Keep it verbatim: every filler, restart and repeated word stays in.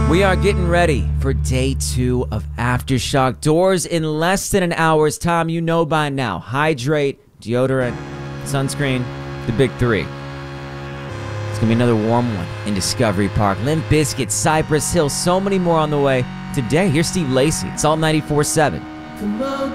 We are getting ready for day two of Aftershock. Doors in less than an hour's time. You know by now. Hydrate, deodorant, sunscreen, the big three. It's going to be another warm one in Discovery Park. Limp Bizkit, Cypress Hill, so many more on the way. Today, here's Steve Lacy. It's all ninety-four seven. Come on,